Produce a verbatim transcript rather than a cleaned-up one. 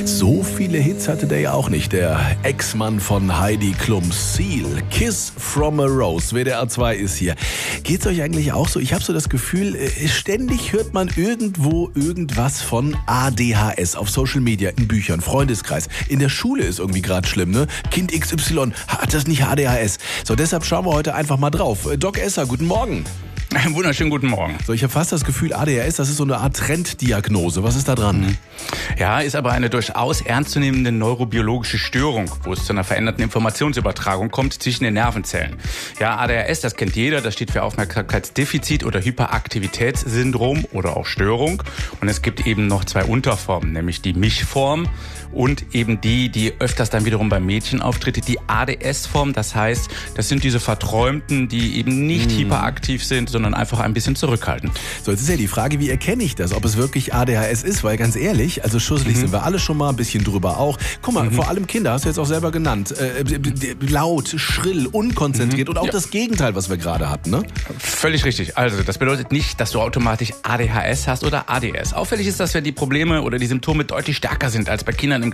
So viele Hits hatte der ja auch nicht, der Ex-Mann von Heidi Klum. Seal, Kiss from a Rose, W D R zwei ist hier. Geht's euch eigentlich auch so? Ich habe so das Gefühl, ständig hört man irgendwo irgendwas von A D H S auf Social Media, in Büchern, Freundeskreis. In der Schule ist irgendwie gerade schlimm, ne? Kind X Y, hat das nicht A D H S? So, deshalb schauen wir heute einfach mal drauf. Doc Esser, guten Morgen. Einen wunderschönen guten Morgen. So, ich habe fast das Gefühl, A D H S, das ist so eine Art Trenddiagnose. Was ist da dran? Ja, ist aber eine durchaus ernstzunehmende neurobiologische Störung, wo es zu einer veränderten Informationsübertragung kommt zwischen den Nervenzellen. Ja, A D H S, das kennt jeder, das steht für Aufmerksamkeitsdefizit- oder Hyperaktivitätssyndrom oder auch Störung. Und es gibt eben noch zwei Unterformen, nämlich die Mischform und eben die, die öfters dann wiederum beim Mädchen auftritt, die A D S-Form. Das heißt, das sind diese Verträumten, die eben nicht hm. hyperaktiv sind, sondern einfach ein bisschen zurückhaltend. So, jetzt ist ja die Frage, wie erkenne ich das, ob es wirklich A D H S ist, weil ganz ehrlich, also schusselig mhm. sind wir alle schon mal, ein bisschen drüber auch. Guck mal, mhm. vor allem Kinder, hast du jetzt auch selber genannt, äh, laut, schrill, unkonzentriert mhm. und auch ja. das Gegenteil, was wir gerade hatten, ne? Völlig richtig. Also, das bedeutet nicht, dass du automatisch A D H S hast oder A D S. Auffällig ist das, wenn die Probleme oder die Symptome deutlich stärker sind als bei Kindern im